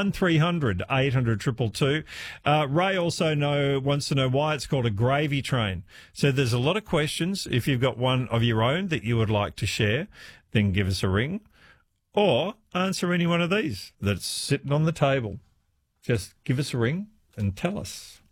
1300 800 222. Ray also wants to know why it's called a gravy train. So there's a lot of questions. If you've got one of your own that you would like to share, then give us a ring or answer any one of these that's sitting on the table. Just give us a ring and tell us.